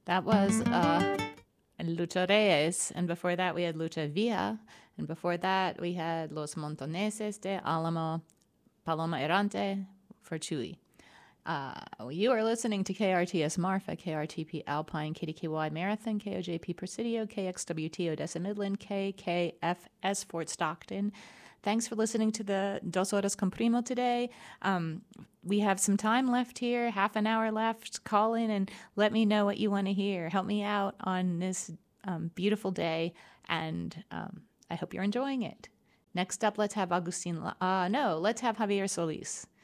That was Lucha Reyes. And before that, we had Lucha Villa. And before that, we had Los Montoneses de Alamo, Paloma Errante for Chuy. You are listening to KRTS Marfa, KRTP Alpine, KDKY Marathon, KOJP Presidio, KXWT Odessa Midland, KKFS Fort Stockton. Thanks for listening to the Dos Horas con Primo today. We have some time left here, half an hour left. Call in and let me know what you want to hear. Help me out on this beautiful day, and I hope you're enjoying it. Next up, let's have let's have Javier Solis.